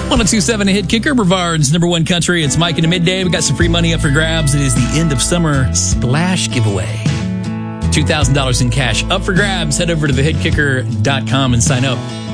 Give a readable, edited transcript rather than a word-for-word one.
1027 a hit kicker, Brevard's number one country. It's Mike in the midday. We got some free money up for grabs. It is the end of summer splash giveaway. $2,000 in cash up for grabs. Head over to thehitkicker.com and sign up.